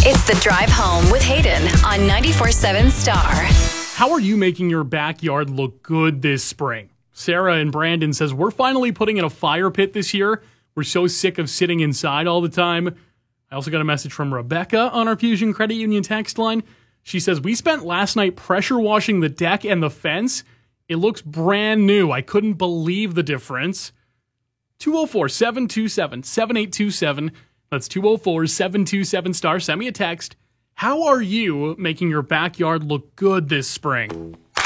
It's The Drive Home with Hayden on 94.7 Star. How are you making your backyard look good this spring? Sarah and Brandon says, we're finally putting in a fire pit this year. We're so sick of sitting inside all the time. I also got a message from Rebecca on our Fusion Credit Union text line. She says, we spent last night pressure washing the deck and the fence. It looks brand new. I couldn't believe the difference. 204-727-7827. That's 204-727-STAR. Send me a text. How are you making your backyard look good this spring?